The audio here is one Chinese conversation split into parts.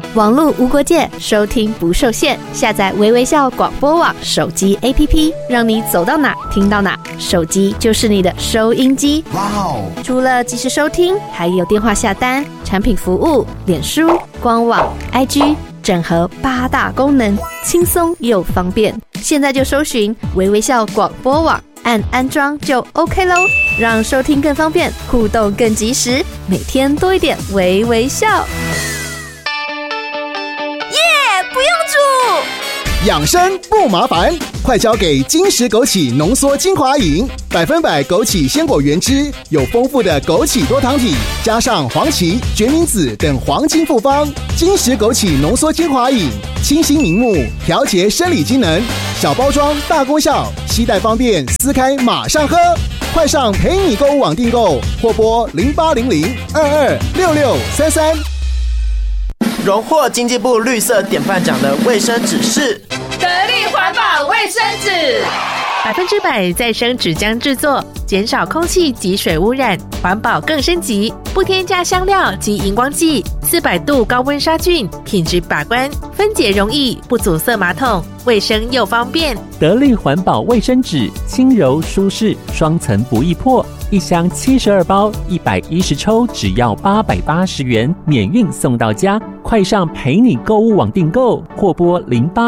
网络无国界，收听不受限。下载微微笑广播网手机 APP， 让你走到哪听到哪，手机就是你的收音机。哇哦！除了即时收听，还有电话下单、产品服务、脸书、官网、IG， 整合8大功能，轻松又方便。现在就搜寻微微笑广播网，按安装就 OK 咯，让收听更方便，互动更及时，每天多一点微微笑。 不用煮， 养生不麻烦，快交给金石枸杞浓缩精华饮，100%枸杞鲜果原汁，有丰富的枸杞多糖体，加上黄芪、决明子等黄金复方。金石枸杞浓缩精华饮，清新明目，调节生理机能，小包装大功效，携带方便，撕开马上喝。快上陪你购物网订购，或拨0800226633。 荣获经济部绿色典范奖的卫生纸是得力环保卫生纸 ，100%再生纸浆制作，减少空气及水污染，环保更升级，不添加香料及荧光剂，400度高温杀菌，品质把关，分解容易，不阻塞马桶，卫生又方便。 得力环保卫生纸，轻柔舒适，双层不易破，一箱72包，110抽，只要880元，免运送到家。快上陪你购物网订购，或拨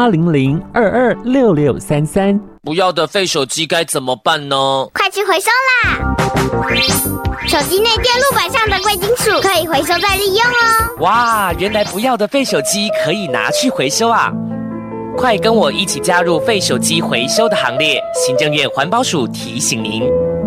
0800226633。 不要的废手机该怎么办呢？ 快去回收啦！手机内电路板上的贵金属可以回收再利用哦。 哇，原来不要的废手机可以拿去回收啊！快跟我一起加入废手机回收的行列。行政院环保署提醒您。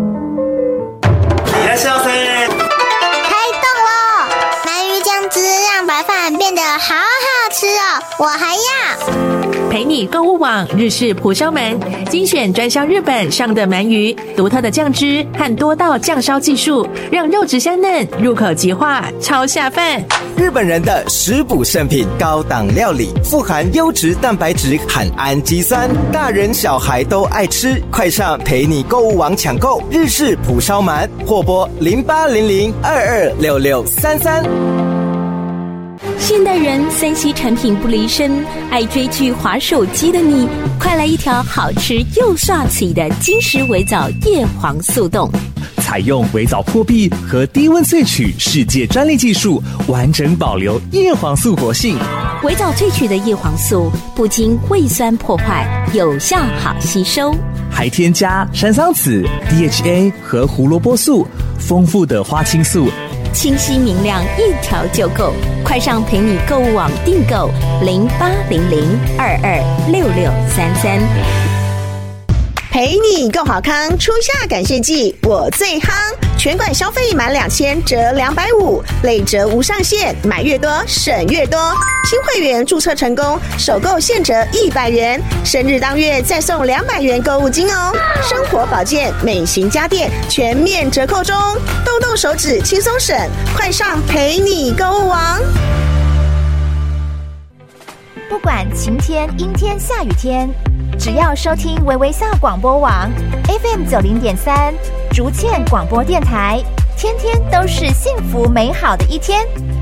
いらっしゃいませ。 开动咯！鳗鱼酱汁让白饭变得好好吃哦，我还要。 陪你购物网日式蒲烧鳗，精选专销日本上的鳗鱼，独特的酱汁和多道酱烧技术，让肉质香嫩，入口即化，超下饭。 日本人的食补圣品，高档料理，富含优质蛋白质和氨基酸，大人小孩都爱吃。快上陪你购物网抢购日式蒲烧鳗，或拨0800226633。 现代人3C 产品不离身，爱追剧滑手机的你，快来一条好吃又刷嘴的金石微藻叶黄素冻， 采用微藻破壁和低温萃取世界专利技术，完整保留叶黄素活性。 微藻萃取的叶黄素不经胃酸破坏，有效好吸收， 还添加山桑子、DHA 和胡萝卜素，丰富的花青素， 清晰明亮，一条就够。快上陪你购物网订购0800226633。 陪你够好康，初夏感谢季我最夯，全馆消费满2000折250，累折无上限，买越多省越多。新会员注册成功，首购现折100元，生日当月再送200元购物金哦。生活保健、美型家电全面折扣中，动动手指轻松省，快上陪你购物网。 不管晴天、阴天、下雨天，只要收听微微笑广播网 FM90.3 竹堑广播电台，天天都是幸福美好的一天。